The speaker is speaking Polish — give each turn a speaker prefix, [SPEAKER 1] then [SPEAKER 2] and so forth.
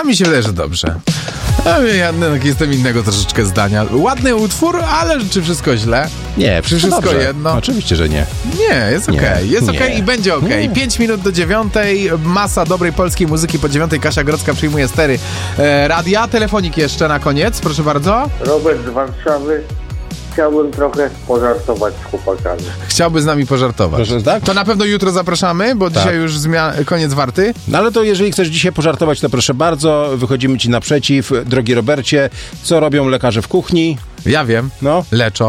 [SPEAKER 1] A mi się wydaje, że dobrze. A ja jednak jestem innego troszeczkę zdania. Ładny utwór, ale czy wszystko źle?
[SPEAKER 2] Nie,
[SPEAKER 1] Wszystko
[SPEAKER 2] dobrze.
[SPEAKER 1] jedno?
[SPEAKER 2] Oczywiście, że nie.
[SPEAKER 1] Nie, jest okej. Jest
[SPEAKER 2] nie.
[SPEAKER 1] okej i będzie okej. 5 minut do 9. Masa dobrej polskiej muzyki po 9. Kasia Grodzka przyjmuje stery radia. Telefonik jeszcze na koniec, proszę bardzo.
[SPEAKER 3] Robert z Warszawy. Chciałbym trochę pożartować z chłopakami.
[SPEAKER 1] Chciałby z nami pożartować.
[SPEAKER 2] Proszę, tak?
[SPEAKER 1] To na pewno jutro zapraszamy, bo dzisiaj już koniec warty.
[SPEAKER 2] No ale to jeżeli chcesz dzisiaj pożartować, to proszę bardzo, wychodzimy ci naprzeciw. Drogi Robercie, co robią lekarze w kuchni?
[SPEAKER 1] Ja wiem.
[SPEAKER 2] No.
[SPEAKER 1] Leczą.